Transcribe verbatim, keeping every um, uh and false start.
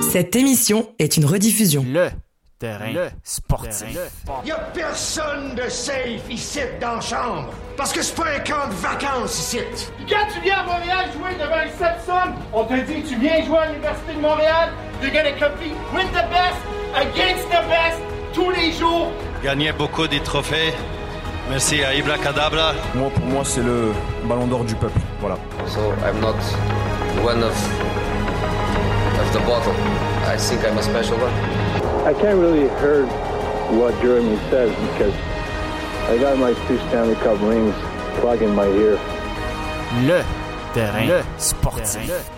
Cette émission est une rediffusion. Le terrain le sportif. Il y a personne de safe ici dans la chambre. Parce que c'est pas un camp de vacances ici. Quand tu viens à Montréal jouer devant une Sepson, on te dit tu viens jouer à l'Université de Montréal, you're gonna compete with the best, against the best, tous les jours. Gagner beaucoup de trophées. Merci à Ibra Kadabra. Moi, pour moi, c'est le ballon d'or du peuple. Voilà. So I'm not one of, of the bottle. I think I'm a special one. I can't really hear what Jeremy says because I got my two Stanley Cup rings plugged in my ear. Le terrain le sportif.